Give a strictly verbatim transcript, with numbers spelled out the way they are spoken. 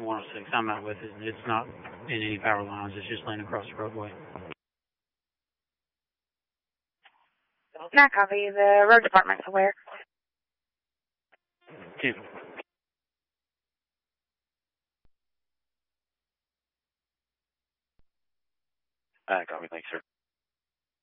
one oh six. I'm out with it. It's not in any power lines. It's just laying across the roadway. Not copy. The road department's aware. Two. Uh, copy. Thanks, sir.